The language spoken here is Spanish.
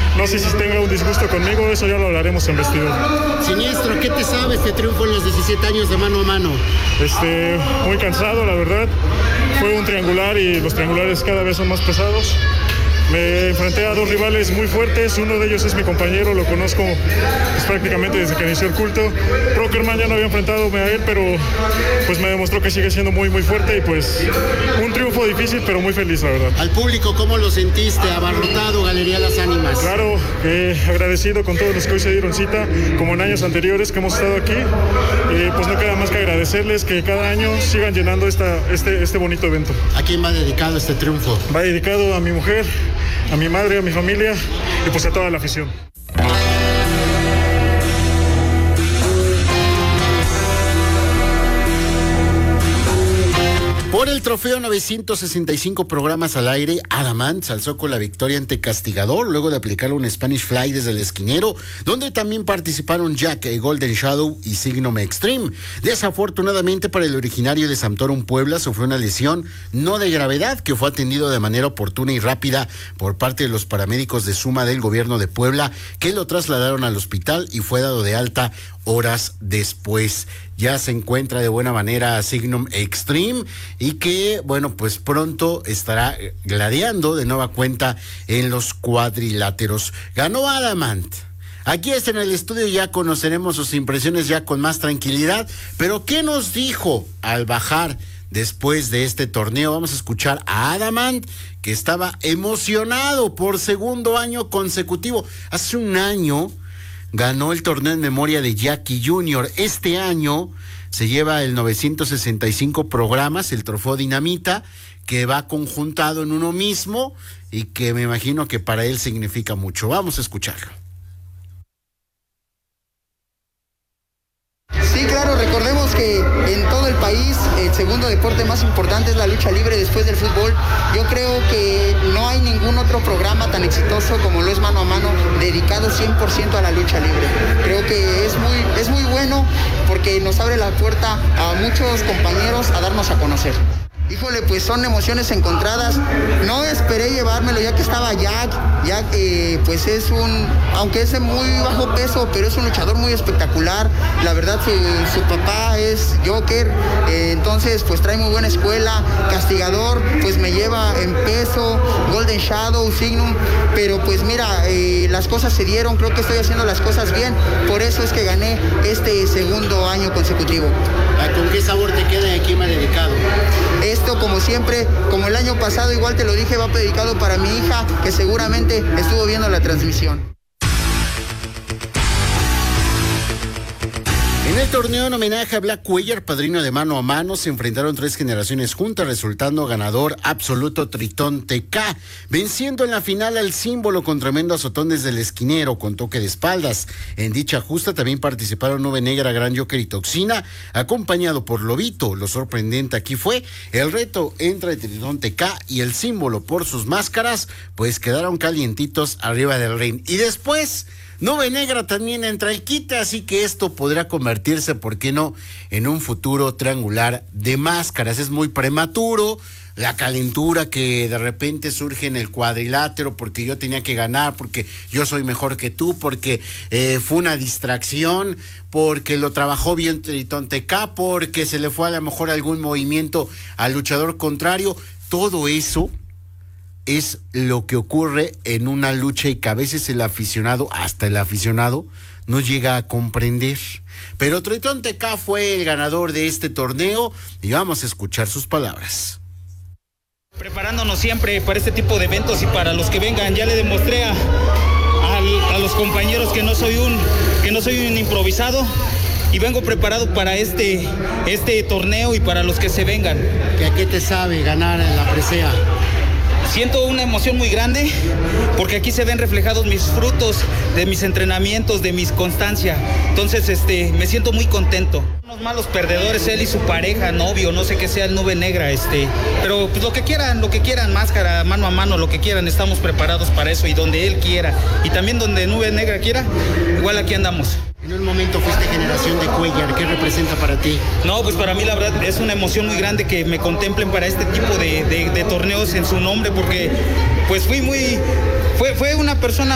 no sé si tenga un disgusto conmigo, eso ya lo hablaremos en vestidor. Siniestro, ¿qué te sabe este triunfo en los 17 años de mano a mano? Muy cansado, la verdad. Fue un triangular y los triangulares cada vez son más pesados. Me enfrenté a dos rivales muy fuertes, uno de ellos es mi compañero, lo conozco pues, prácticamente desde que inició el culto. Rockerman ya no había enfrentado a él, pero pues me demostró que sigue siendo muy muy fuerte y pues un triunfo difícil, pero muy feliz, la verdad. Al público, ¿cómo lo sentiste? Abarrotado, Galería Las Ánimas. Claro, agradecido con todos los que hoy se dieron cita, como en años anteriores que hemos estado aquí. Pues no queda más que agradecerles que cada año sigan llenando este bonito evento. ¿A quién va dedicado este triunfo? Va dedicado a mi mujer, a mi madre, a mi familia y pues a toda la afición. Por el trofeo 965 programas al aire, Adamant se alzó con la victoria ante Castigador luego de aplicar un Spanish Fly desde el esquinero, donde también participaron Jack, Golden Shadow y Signum Extreme. Desafortunadamente para el originario de Santorum, Puebla, sufrió una lesión no de gravedad que fue atendido de manera oportuna y rápida por parte de los paramédicos de Suma del gobierno de Puebla, que lo trasladaron al hospital y fue dado de alta horas después. Ya se encuentra de buena manera Signum Extreme y que, bueno, pues pronto estará gladiando de nueva cuenta en los cuadriláteros. Ganó Adamant. Aquí está en el estudio, ya conoceremos sus impresiones ya con más tranquilidad, pero ¿qué nos dijo al bajar después de este torneo? Vamos a escuchar a Adamant, que estaba emocionado por segundo año consecutivo. Hace un año ganó el torneo en memoria de Jackie Jr. Este año se lleva el 965 programas, el trofeo Dinamita, que va conjuntado en uno mismo y que me imagino que para él significa mucho. Vamos a escucharlo. Sí, claro, recordemos que en todo el país el segundo deporte más importante es la lucha libre después del fútbol. Yo creo que no hay ningún otro programa tan exitoso como lo es Mano a Mano, dedicado 100% a la lucha libre. Creo que es muy bueno porque nos abre la puerta a muchos compañeros a darnos a conocer. Híjole, pues son emociones encontradas. No esperé llevármelo ya que estaba Jack, pues aunque es de muy bajo peso, pero es un luchador muy espectacular. La verdad, su papá es Joker, entonces pues trae muy buena escuela. Castigador, pues me lleva en peso, Golden Shadow, Signum, pero pues mira, las cosas se dieron, creo que estoy haciendo las cosas bien, por eso es que gané este segundo año consecutivo. ¿Con qué sabor te queda y a quién me ha dedicado? Esto, como siempre, como el año pasado, igual te lo dije, va dedicado para mi hija, que seguramente estuvo viendo la transmisión. En el torneo en homenaje a Black Cuellar, padrino de Mano a Mano, se enfrentaron 3 generaciones juntas, resultando ganador absoluto Tritón TK, venciendo en la final al Símbolo con tremendo azotón desde el esquinero con toque de espaldas. En dicha justa también participaron Nube Negra, Gran Joker y Toxina, acompañado por Lobito. Lo sorprendente aquí fue el reto entre Tritón TK y el Símbolo por sus máscaras, pues quedaron calientitos arriba del ring. Y después Nube Negra también entra al quite, así que esto podrá convertirse, ¿por qué no?, en un futuro triangular de máscaras. Es muy prematuro la calentura que de repente surge en el cuadrilátero porque yo tenía que ganar, porque yo soy mejor que tú, porque fue una distracción, porque lo trabajó bien Tritón TK, porque se le fue a lo mejor algún movimiento al luchador contrario. Todo eso es lo que ocurre en una lucha y que a veces hasta el aficionado, no llega a comprender. Pero Tritón TK fue el ganador de este torneo y vamos a escuchar sus palabras. Preparándonos siempre para este tipo de eventos y para los que vengan. Ya le demostré a los compañeros que no soy un improvisado y vengo preparado para este torneo y para los que se vengan. ¿A qué te sabe ganar en la presea? Siento una emoción muy grande porque aquí se ven reflejados mis frutos de mis entrenamientos, de mis constancia. Entonces, me siento muy contento. Unos malos perdedores, él y su pareja, novio, no sé qué sea el Nube Negra, pero pues lo que quieran, máscara, mano a mano, lo que quieran, estamos preparados para eso y donde él quiera. Y también donde Nube Negra quiera, igual aquí andamos. En un momento fuiste generación de Cuellar, ¿qué representa para ti? No, pues para mí la verdad es una emoción muy grande que me contemplen para este tipo de torneos en su nombre, porque pues fue una persona